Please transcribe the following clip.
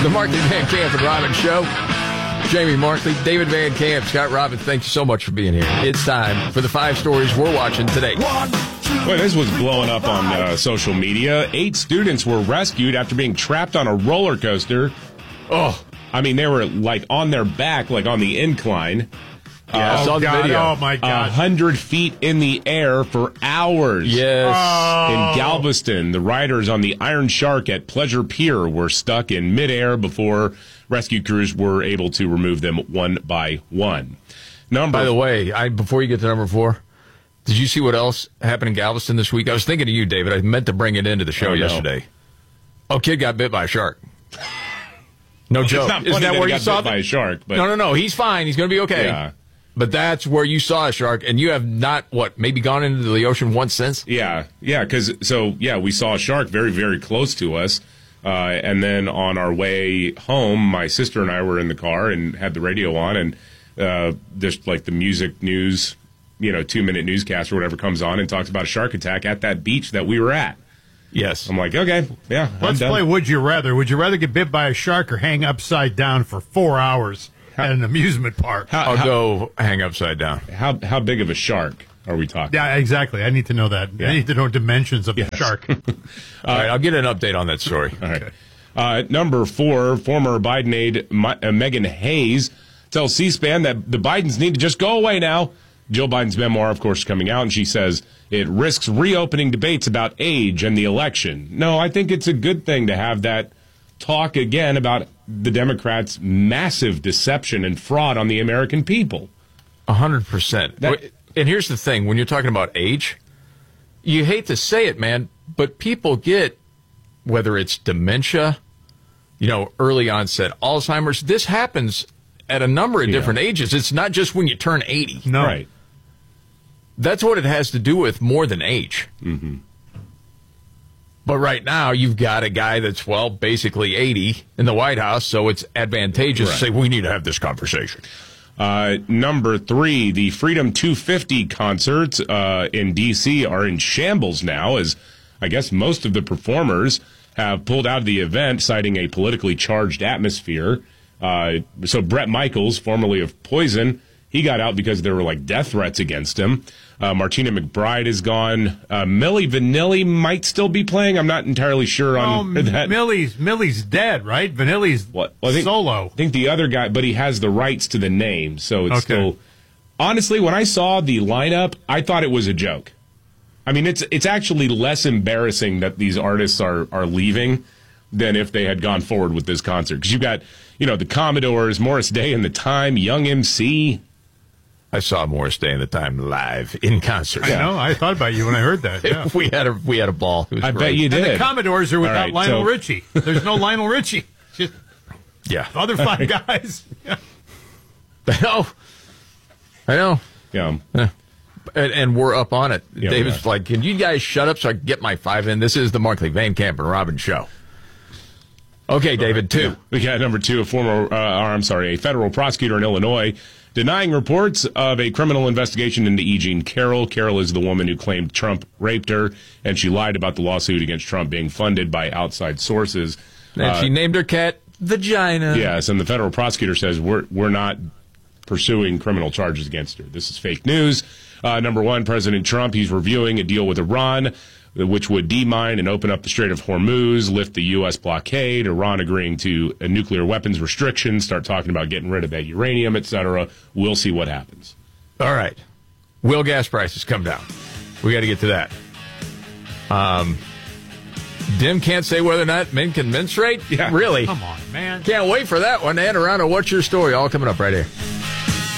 The Markley, Van Camp, and Robbins Show. Jamie Markley, David Van Camp, Scott Robbins, thank you so much for being here. It's time for the 5 stories we're watching today. Well, this was blowing up on social media. 8 students were rescued after being trapped on a roller coaster. Oh, I mean, they were like on their back, like on the incline. yeah, I saw the video. Oh, my God. 100 feet in the air for hours. Yes. In Galveston, the riders on the Iron Shark at Pleasure Pier were stuck in midair before rescue crews were able to remove them one by one. By the way, before you get to number 4, did you see what else happened in Galveston this week? I was thinking of you, David. I meant to bring it into the show yesterday. Oh, kid got bit by a shark. No joke. It's not funny Isn't that where he you got saw bit by a shark? But No. He's fine. He's going to be okay. Yeah. But that's where you saw a shark, and you have not, maybe gone into the ocean once since? Yeah, we saw a shark very, very close to us. And then on our way home, my sister and I were in the car and had the radio on, and there's like the music news, 2-minute newscast or whatever comes on and talks about a shark attack at that beach that we were at. Yes. I'm like, okay, yeah. Let's play Would You Rather. Would you rather get bit by a shark or hang upside down for 4 hours at an amusement park? I'll go hang upside down. How big of a shark are we talking? Yeah, exactly. I need to know that. Yeah. I need to know dimensions of the shark. All right, I'll get an update on that story. All right. Number 4, former Biden aide Megan Hayes tells C-SPAN that the Bidens need to just go away now. Jill Biden's memoir, of course, is coming out, and she says it risks reopening debates about age and the election. No, I think it's a good thing to have that talk again about the Democrats' massive deception and fraud on the American people. 100%. And here's the thing. When you're talking about age, you hate to say it, man, but people get, whether it's dementia, early onset Alzheimer's, this happens at a number of different ages. It's not just when you turn 80. No. Right. That's what it has to do with more than age. Mm-hmm. But right now, you've got a guy that's, basically 80 in the White House, so it's advantageous to say, we need to have this conversation. Number 3, the Freedom 250 concerts in D.C. are in shambles now, as I guess most of the performers have pulled out of the event, citing a politically charged atmosphere. So Bret Michaels, formerly of Poison, he got out because there were death threats against him. Martina McBride is gone. Milli Vanilli might still be playing. I'm not entirely sure on that. Millie's dead, right? Vanilli's solo. I think the other guy, but he has the rights to the name, so it's still. Honestly, when I saw the lineup, I thought it was a joke. I mean, it's actually less embarrassing that these artists are leaving than if they had gone forward with this concert. Because you've got, the Commodores, Morris Day and the Time, Young MC. I saw Morris Day and the Time live in concert. I know. I thought about you when I heard that. Yeah. we had a ball. It was I great. bet you did. And the Commodores are without Lionel so- Richie. There's no Lionel Richie. Just Yeah. other 5 guys. Yeah. I know. Yeah. And we're up on it. Yeah, David's we are. like, can you guys shut up so I can get my 5 in? This is the Markley, Van Camp, and Robbins Show. Okay, David, 2. We got number 2, a federal prosecutor in Illinois denying reports of a criminal investigation into E. Jean Carroll. Carroll is the woman who claimed Trump raped her, and she lied about the lawsuit against Trump being funded by outside sources. And she named her cat Vagina. Yes, and the federal prosecutor says we're not pursuing criminal charges against her. This is fake news. Number 1, President Trump, he's reviewing a deal with Iran, which would demine and open up the Strait of Hormuz, lift the U.S. blockade, Iran agreeing to a nuclear weapons restriction, start talking about getting rid of that uranium, etc. We'll see what happens. All right. Will gas prices come down? We got to get to that. Dim can't say whether or not men can menstruate? Yeah. Really? Come on, man. Can't wait for that one. And around on What's Your Story? All coming up right here.